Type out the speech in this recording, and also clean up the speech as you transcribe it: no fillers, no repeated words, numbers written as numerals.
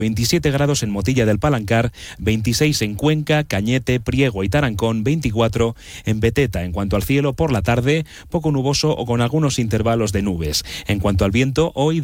27 grados en Motilla del Palancar, 26 en Cuenca, Cañete, Priego y Tarancón, 24 en Beteta. En cuanto al cielo, por la tarde, poco nuboso o con algunos intervalos de nubes. En cuanto al viento, hoy